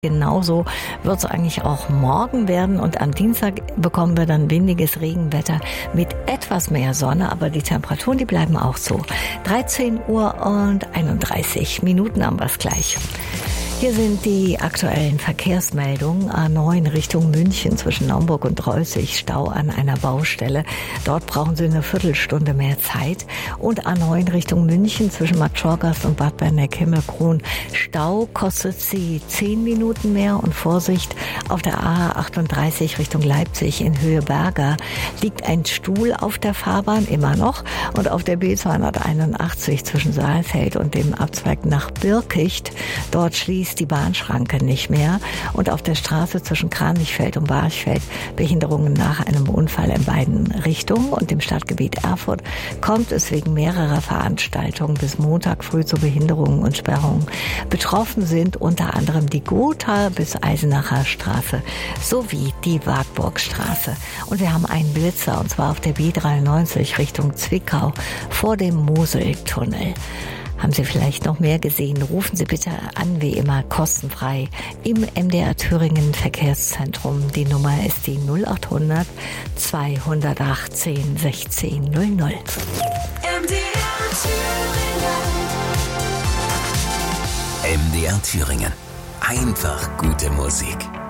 Genauso wird es eigentlich auch morgen werden und am Dienstag bekommen wir dann windiges Regenwetter mit etwas mehr Sonne, aber die Temperaturen, die bleiben auch so. 13 Uhr und 31 Minuten haben wir es gleich. Hier sind die aktuellen Verkehrsmeldungen. A9 Richtung München zwischen Naumburg und Reußig, Stau an einer Baustelle. Dort brauchen Sie eine Viertelstunde mehr Zeit. Und A9 Richtung München zwischen Matschorgast und Bad Berneck-Himmelkron. Stau kostet Sie 10 Minuten mehr. Und Vorsicht, auf der A38 Richtung Leipzig in Höhe Berger liegt ein Stuhl auf der Fahrbahn, immer noch. Und auf der B281 zwischen Saalfeld und dem Abzweig nach Birkicht, dort schließt die Bahnschranke nicht mehr. Und auf der Straße zwischen Kranichfeld und Barchfeld Behinderungen nach einem Unfall in beiden Richtungen. Und im Stadtgebiet Erfurt kommt es wegen mehrerer Veranstaltungen bis Montag früh zu Behinderungen und Sperrungen. Betroffen sind unter anderem die Gotha bis Eisenacher Straße sowie die Wartburgstraße. Und wir haben einen Blitzer, und zwar auf der B93 Richtung Zwickau vor dem Moseltunnel. Haben Sie vielleicht noch mehr gesehen? Rufen Sie bitte an, wie immer, kostenfrei im MDR Thüringen Verkehrszentrum. Die Nummer ist die 0800 218 16 00. MDR Thüringen. MDR Thüringen. Einfach gute Musik.